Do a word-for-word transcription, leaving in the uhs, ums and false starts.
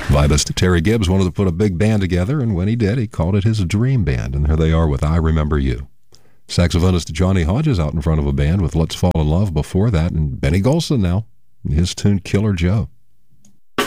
Vibist Terry Gibbs wanted to put a big band together, and when he did, he called it his dream band, and here they are with I Remember You. Saxophonist Johnny Hodges out in front of a band with Let's Fall in Love before that, and Benny Golson now, his tune Killer Joe.